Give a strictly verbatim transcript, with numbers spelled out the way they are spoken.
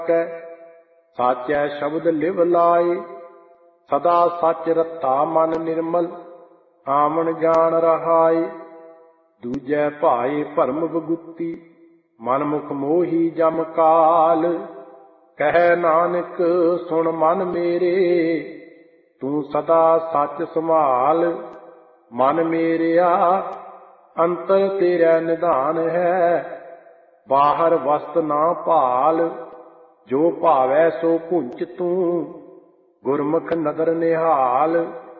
ਕੈ ਸਾਚੈ ਸ਼ਬਦ ਲਿਵ ਲਾਏ। ਸਦਾ ਸੱਚ ਰਤਾ ਮਨ ਨਿਰਮਲ ਆਵਣ ਜਾਣ ਰਹਾਏ। ਦੂਜੈ ਭਾਏ ਭਰਮ ਬਗੁੱਤੀ ਮਨ ਮੁਖ ਮੋਹੀ ਜਮ ਕਾਲ। ਕਹਿ ਨਾਨਕ ਸੁਣ ਮਨ ਮੇਰੇ ਤੂੰ ਸਦਾ ਸੱਚ ਸੰਭਾਲ। ਮਨ ਮੇਰਿਆ ਅੰਤਰ ਤੇਰਾ ਨਿਧਾਨ ਹੈ ਬਾਹਰ ਵਸਤ ਨਾ ਭਾਲ। ਜੋ ਭਾਵੈ ਸੋ ਭੁੰਚ ਤੂੰ ਗੁਰਮੁਖ ਨਦਰ ਨਿਹਾਲ।